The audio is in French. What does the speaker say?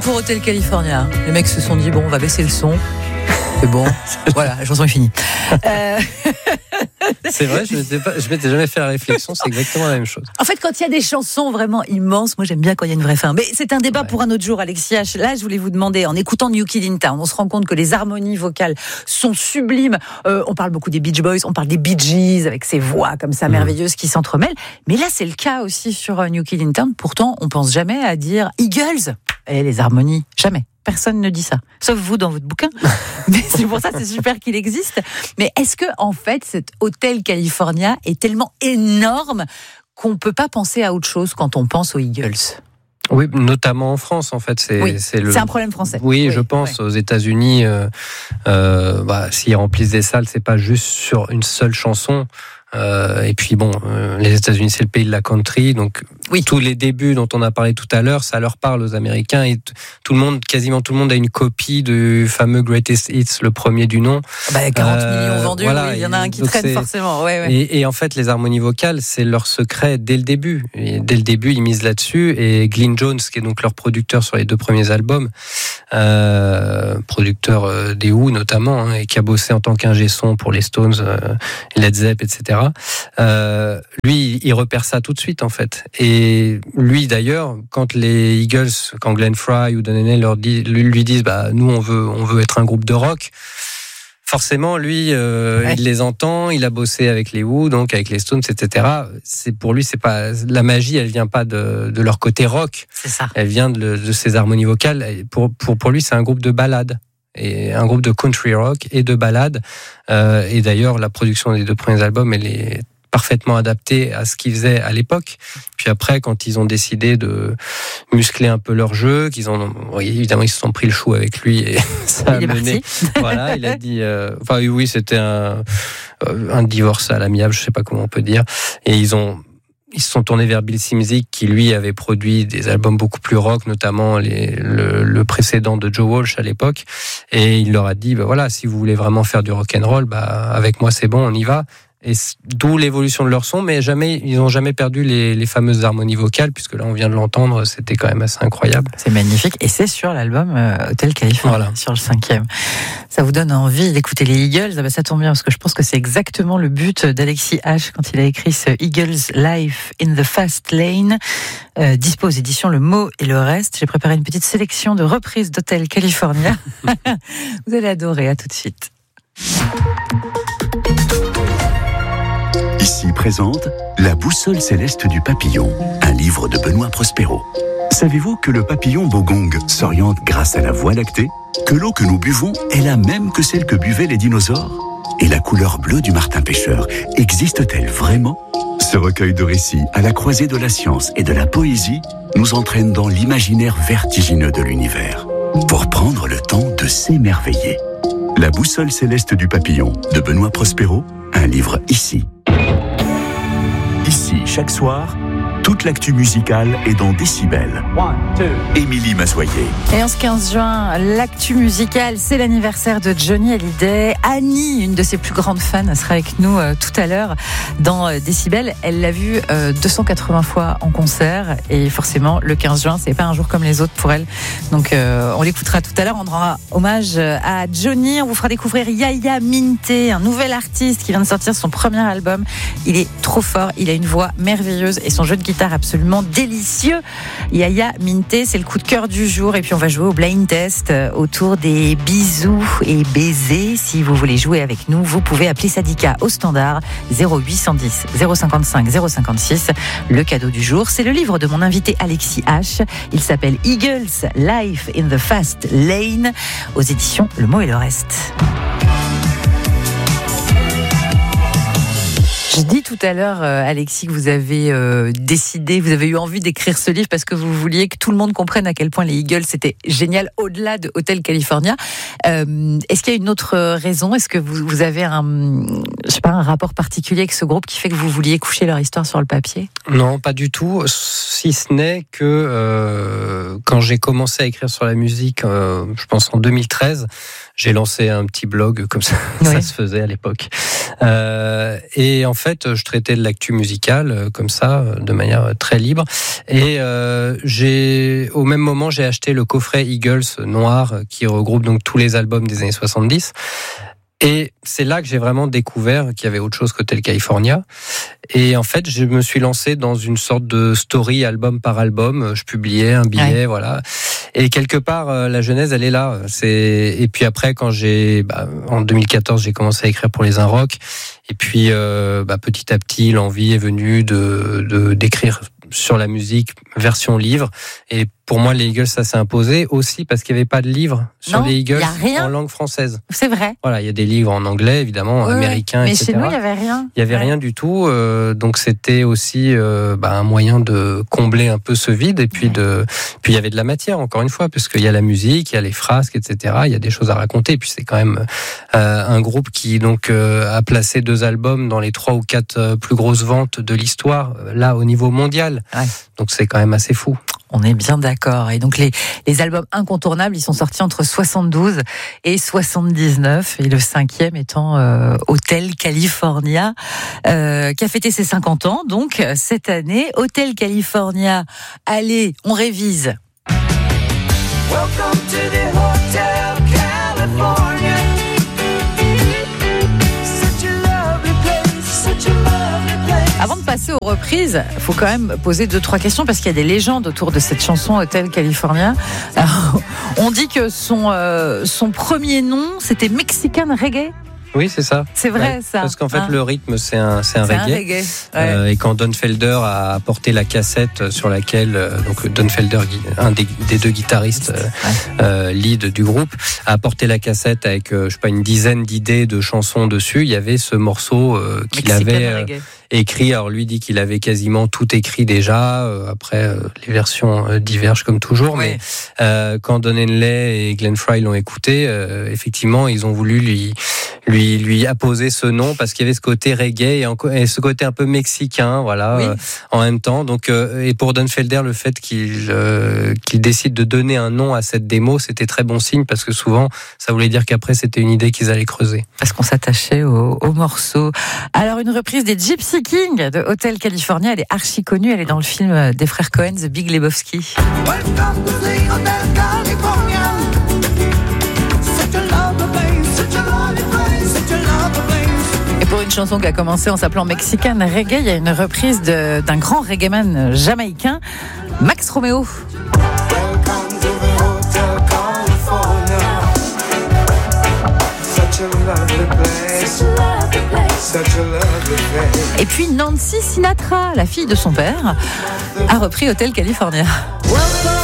pour Hotel California. Les mecs se sont dit, bon, on va baisser le son. C'est bon, voilà, la chanson est finie. C'est vrai, je m'étais jamais fait la réflexion, c'est exactement la même chose. En fait, quand il y a des chansons vraiment immenses, moi j'aime bien quand il y a une vraie fin. Mais c'est un débat pour un autre jour, Alexis H. Là, je voulais vous demander, en écoutant New Kid in Town, on se rend compte que les harmonies vocales sont sublimes. On parle beaucoup des Beach Boys, on parle des Bee Gees, avec ces voix comme ça merveilleuses qui s'entremêlent. Mais là, c'est le cas aussi sur New Kid in Town. Pourtant, on pense jamais à dire Eagles. Et les harmonies, jamais. Personne ne dit ça, sauf vous dans votre bouquin. Mais c'est pour ça, c'est super qu'il existe. Mais est-ce que, en fait, cet Hotel California est tellement énorme qu'on peut pas penser à autre chose quand on pense aux Eagles? Oui, notamment en France, en fait. C'est un problème français. Oui, je pense. Aux États-Unis, s'ils remplissent des salles, c'est pas juste sur une seule chanson. Et puis bon, les États-Unis c'est le pays de la country, donc tous les débuts dont on a parlé tout à l'heure, ça leur parle aux Américains et quasiment tout le monde a une copie du fameux Greatest Hits, le premier du nom. 40 millions vendus, voilà, il y en a un qui traîne forcément. Et en fait, les harmonies vocales, c'est leur secret dès le début. Et dès le début, ils misent là-dessus. Et Glyn Jones, qui est donc leur producteur sur les 2 premiers albums, producteur des Who notamment, et qui a bossé en tant qu'ingé son pour les Stones, Led Zepp, etc. Lui, il repère ça tout de suite en fait. Et lui d'ailleurs, quand Glenn Frey ou Don Henley lui disent, nous on veut être un groupe de rock. Forcément, lui, il les entend, il a bossé avec les Who, donc avec les Stones, etc. Pour lui, c'est pas la magie, elle vient pas de leur côté rock. C'est ça. Elle vient de ses harmonies vocales. Pour lui, c'est un groupe de ballades. Et un groupe de country rock et de ballades. Et d'ailleurs, la production des 2 premiers albums, elle est parfaitement adaptée à ce qu'ils faisaient à l'époque. Puis après, quand ils ont décidé de muscler un peu leur jeu, évidemment, ils se sont pris le chou avec lui et ça a mené. Voilà, il a dit. Oui, c'était un divorce à l'amiable, je sais pas comment on peut dire. Et ils se sont tournés vers Bill Szymczyk, qui lui avait produit des albums beaucoup plus rock, notamment le précédent de Joe Walsh à l'époque. Et il leur a dit, si vous voulez vraiment faire du rock and roll, avec moi c'est bon, on y va. Et d'où l'évolution de leur son, mais ils n'ont jamais perdu les fameuses harmonies vocales, puisque là on vient de l'entendre, c'était quand même assez incroyable. C'est magnifique, et c'est sur l'album Hotel California, sur le 5e. Ça vous donne envie d'écouter les Eagles? Ça tombe bien, parce que je pense que c'est exactement le but d'Alexis H quand il a écrit ce Eagles Life in the Fast Lane, dispo aux éditions Le Mot et le Reste. J'ai préparé une petite sélection de reprises d'Hotel California. Vous allez adorer, à tout de suite. Ici présente La boussole céleste du papillon, un livre de Benoît Prospero. Savez-vous que le papillon bogong s'oriente grâce à la Voie lactée? Que l'eau que nous buvons est la même que celle que buvaient les dinosaures? Et la couleur bleue du martin pêcheur existe-t-elle vraiment? Ce recueil de récits à la croisée de la science et de la poésie nous entraîne dans l'imaginaire vertigineux de l'univers, pour prendre le temps de s'émerveiller. La boussole céleste du papillon de Benoît Prospero, un livre ici. Ici, chaque soir, toute l'actu musicale est dans Décibel. Émilie Massoyer. Et en ce 15 juin, l'actu musicale, c'est l'anniversaire de Johnny Hallyday. Annie, une de ses plus grandes fans, sera avec nous tout à l'heure dans Décibel. Elle l'a vu 280 fois en concert, et forcément, le 15 juin, c'est pas un jour comme les autres pour elle. Donc, on l'écoutera tout à l'heure. On rendra hommage à Johnny. On vous fera découvrir Yaya Minte, un nouvel artiste qui vient de sortir son premier album. Il est trop fort, il a une voix merveilleuse et son jeu de guitare absolument délicieux. Yaya Minte, c'est le coup de cœur du jour. Et puis on va jouer au blind test autour des bisous et baisers. Si vous voulez jouer avec nous, vous pouvez appeler Sadika au standard 0810 055 056. Le cadeau du jour, c'est le livre de mon invité Alexis H. Il s'appelle Eagles Life in the Fast Lane, aux éditions Le Mot et le Reste. Je dis tout à l'heure, Alexis, que vous avez décidé, vous avez eu envie d'écrire ce livre parce que vous vouliez que tout le monde comprenne à quel point les Eagles c'était génial au-delà de Hotel California. Est-ce qu'il y a une autre raison? Est-ce que vous avez un rapport particulier avec ce groupe qui fait que vous vouliez coucher leur histoire sur le papier? Non, pas du tout. Si ce n'est que quand j'ai commencé à écrire sur la musique, je pense en 2013, j'ai lancé un petit blog comme ça, ça se faisait à l'époque. Et en fait, je traitais de l'actu musicale comme ça, de manière très libre. Et au même moment, j'ai acheté le coffret Eagles noir qui regroupe donc tous les albums des années 70. Et c'est là que j'ai vraiment découvert qu'il y avait autre chose qu'Hotel California. Et en fait, je me suis lancé dans une sorte de story album par album. Je publiais un billet, voilà. Et quelque part, la genèse, elle est là. Et puis après, quand en 2014, j'ai commencé à écrire pour les Inrock. Et puis, petit à petit, l'envie est venue d'écrire sur la musique version livre. Et pour moi, les Eagles, ça s'est imposé aussi parce qu'il n'y avait pas de livre sur les Eagles en langue française. C'est vrai. Voilà, il y a des livres en anglais, évidemment, américains, mais etc. Mais chez nous, il n'y avait rien. Il n'y avait rien du tout. Donc, c'était aussi un moyen de combler un peu ce vide. Et puis, puis il y avait de la matière, encore une fois, puisqu'il y a la musique, il y a les frasques, etc. Il y a des choses à raconter. Et puis, c'est quand même un groupe qui donc a placé 2 albums dans les 3 ou 4 plus grosses ventes de l'histoire, là, au niveau mondial. Ouais. Donc, c'est quand même assez fou. On est bien d'accord. Et donc, les albums incontournables, ils sont sortis entre 72 et 79. Et le 5e étant Hotel California, qui a fêté ses 50 ans. Donc, cette année, Hotel California. Allez, on révise. Welcome to the Hotel California. Such a lovely place, such a lovely place. Avant de passer aux reprises, il faut quand même poser 2-3 questions parce qu'il y a des légendes autour de cette chanson Hotel California. Alors, on dit que son premier nom, c'était Mexican Reggae. Oui, c'est ça. C'est vrai, ça. Parce qu'en fait, le rythme, c'est un reggae. Et quand Don Felder a apporté la cassette sur laquelle, donc Don Felder, un des 2 guitaristes lead du groupe, a apporté la cassette avec, une dizaine d'idées de chansons dessus. Il y avait ce morceau qu'il avait écrit. Alors lui dit qu'il avait quasiment tout écrit déjà. Après, les versions divergent comme toujours. Oui. Mais quand Don Henley et Glenn Frey l'ont écouté, effectivement, ils ont voulu lui apposer ce nom parce qu'il y avait ce côté reggae et ce côté un peu mexicain, voilà, en même temps. Donc, et pour Don Felder, le fait qu'il décide de donner un nom à cette démo, c'était très bon signe parce que souvent, ça voulait dire qu'après, c'était une idée qu'ils allaient creuser. Parce qu'on s'attachait au morceau. Alors, une reprise des Gypsy Kings de Hotel California, elle est archi connue, elle est dans le film des frères Coen, The Big Lebowski. Welcome to the Hotel California. Et pour une chanson qui a commencé en s'appelant Mexican Reggae, il y a une reprise d'un grand reggaeman jamaïcain, Max Romeo. Et puis Nancy Sinatra, la fille de son père, a repris Hotel California.